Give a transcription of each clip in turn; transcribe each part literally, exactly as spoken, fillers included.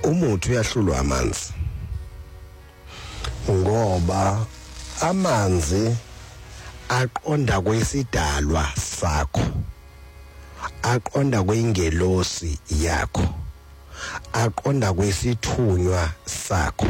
umuthi uyahlulwa amanzi ngoba amanzi aqonda kwesidalwa sakho, aqonda kweingelosi yakho, aqonda kwesithunywa sakho.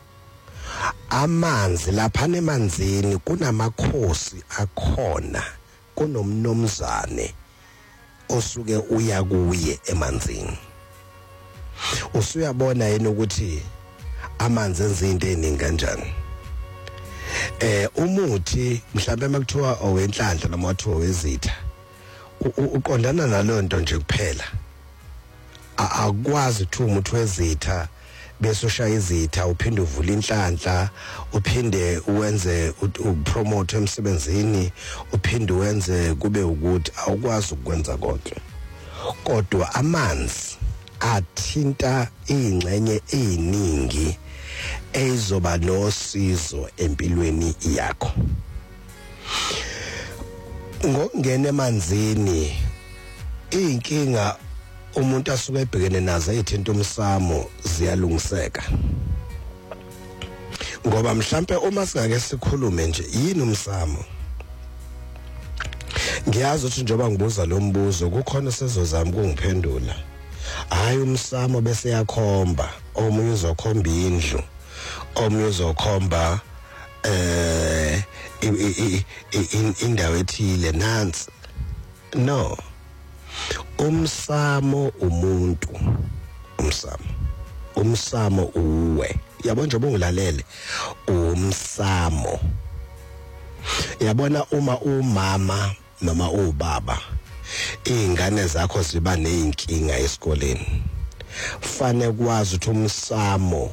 Amanzi lapha emanzini kunamakhosi akhona, kunomnomzane osuke uya kuye emanzini. Usuyabona yena ukuthi amanzi enza into eningi kanjani. Eh umuthi mhlawumbe makuthiwa owenhlanhla noma wathiwa wezitha uqondana nalo nto nje kuphela. Akwazi ukuthi umuthi wezitha bese ushaya izitha uphinde uvula inhlanhla uphinde uwenze upromote emsebenzini uphinde uwenze kube ukuthi awukwazi ukwenza konke. Kodwa amanzi athinta ingxenye eziningi ezoba nosizo empilweni yakho. Ngokungena emanzini inkinga umuntu asuke ebhekene nazo ezithinta umsamo ziyalungiseka. Ngoba mhlambe uma singake sikhulume nje yini umsamo. Ngiyazi ukuthi njengoba ngibuza lo mbuzo kukhona sezozama ukungiphendula. Hayi umsamo bese yakhomba, omunye uzokhomba indlu, omunye uzokhomba eh indawo ethile nansi. No. Umsamo umuntu, umsamo. Umsamo uwe. Yabona nje bongilalele. Umsamo. Yabona uma umama noma ubaba ingane zakho ziba nezinkinga esikoleni. Fane kwazi ukuthi umsamo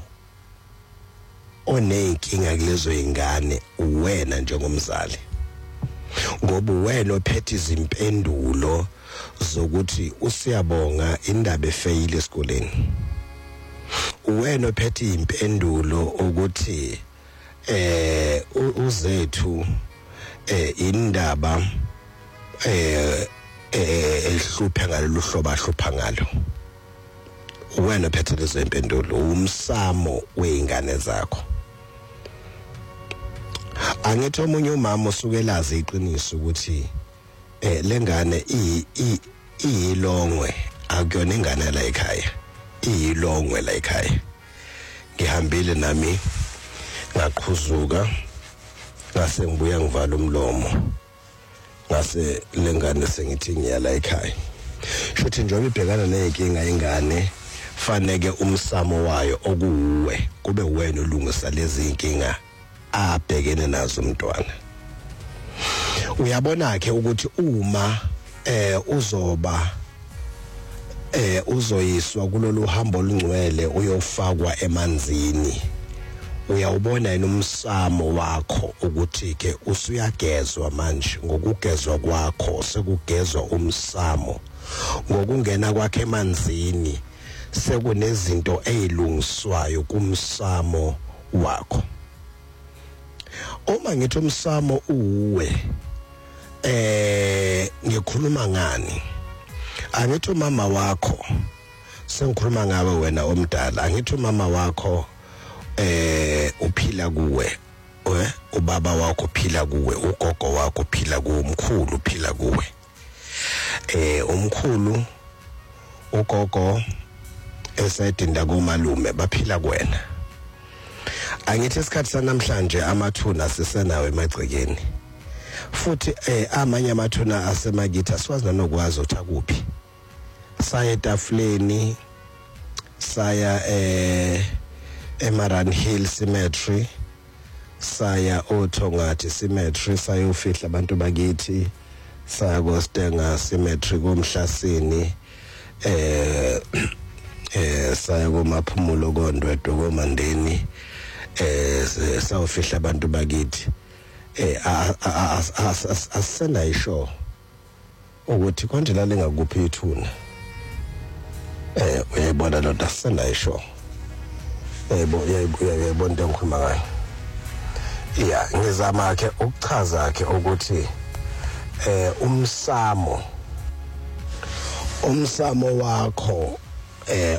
onenkinga kulezo izingane uwena njengomzali. Ngoba wena ophethe izimpendulo zokuthi usiyabonga indaba efeyile esikoleni. Wena ophethe impendulo ukuthi eh uzethu eh indaba eh ehlupha ngalolu hlobo ahlupha ngalo. Wena ophethe lezo impendulo umsamo weingane zakho. Angithi omunye umama usukelaza iqiniso ukuthi eh lengane i iyilongwe akuyona ingane la ekhaya, iyilongwe la ekhaya. Ngihambile nami ngaqhuzuka ngase ngibuya ngivala umlomo ngase lengane sengithi ngiyala ekhaya. Shothi njengoba ibhekana nezinkinga ingane faneke umsamo wayo okuwe kube wena olungisa lezi inkinga abhekene nazo umntwana. Uyabona ke ukuthi uma eh uzoba eh uzoyiswa kulolu hambo olungcwele uyofakwa emanzini, uyawubona yena umsamo wakho ukuthi ke usuyagezwa manje. Ngokugezwa kwakho sekugezwa umsamo, ngokungena kwakhe emanzini sekunezinto ezilungiswayo kumsamo wakho. Uma ngithi umsamo uwe eh ngikhuluma ngani? Angithi mama wakho sengikhuluma ngawe wena omdala. Angithi mama wakho eh uphila kuwe, we ubaba wakho uphila kuwe, ugogo wakho uphila kuwe, umkhulu uphila kuwe. Eh umkhulu ugogo esedinda kumalume baphila kuwena. Angithi isikhathi sanamhlanje amathuna sisenawe emagcekeni. Futhi eh amanye amathuna asemakithi asiwazi nanokwazi ukuthi akuphi. Saya etafuleni, saya eh eMaran Hill Cemetery, saya oThongathi Cemetery, saya ufihla abantu bakithi, saya koStenga Cemetery komhlasini, eh eh saya koMaphumulo koNdwedwe koMandeni, eh sayofihla abantu bakithi. Eh asena isho ukuthi konje la lengakuphi ithuna. Eh uyayibona lo asena isho. Yebo uyayibona into engikhuluma ngayo. Yeah, ngizama ke ukuchaza ke ukuthi eh umsamo umsamo wakho eh